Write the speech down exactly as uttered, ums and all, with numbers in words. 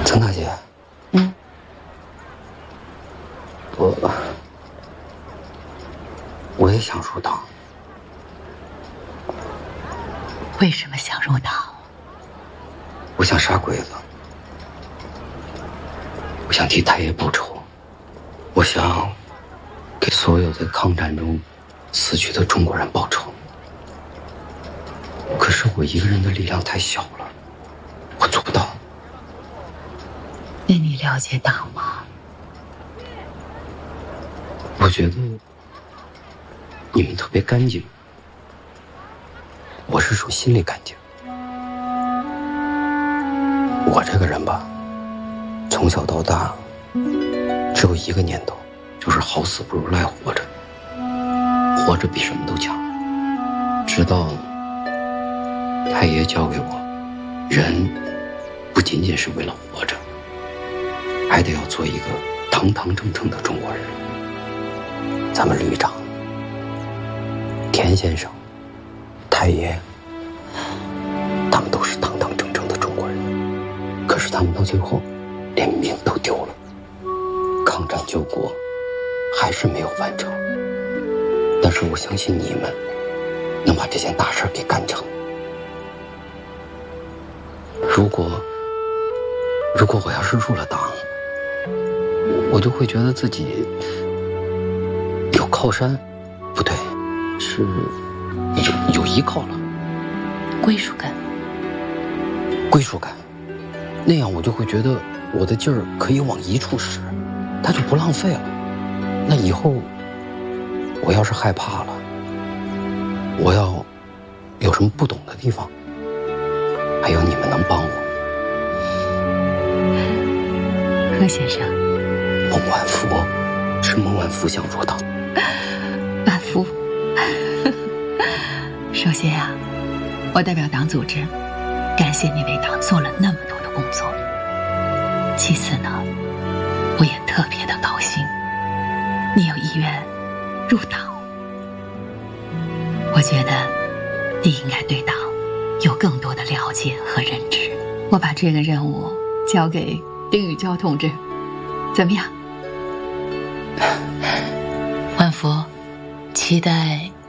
陈大姐， 嗯， 我我也想入党。 为什么想入党？ 我想杀鬼子，我想替太爷报仇，我想给所有在抗战中死去的中国人报仇。可是我一个人的力量太小了，我做不到。 那你了解党吗？ 我觉得你们特别干净，我是说心里干净。我这个人吧，从小到大只有一个念头，就是好死不如赖活着，活着比什么都强。直到太爷教给我，人不仅仅是为了活着，还得要做一个堂堂正正的中国人。咱们旅长、田先生、太爷，他们都是堂堂正正的中国人，可是他们到最后连命都丢了，抗战救国还是没有完成。但是我相信你们能把这件大事给干成。如果如果我要是入了党，我就会觉得自己有靠山，不对，是有有依靠了， 归属感， 归属感。那样我就会觉得我的劲儿可以往一处使，它就不浪费了。那以后我要是害怕了，我要有什么不懂的地方，还有你们能帮我。 柯先生， 孟晚福是孟晚福想入党。 万福。首先啊，我代表党组织感谢你为党做了那么多的工作。其次呢，我也特别的高兴你有意愿入党。我觉得你应该对党有更多的了解和认知。我把这个任务交给丁宇娇同志，怎么样？万福，期待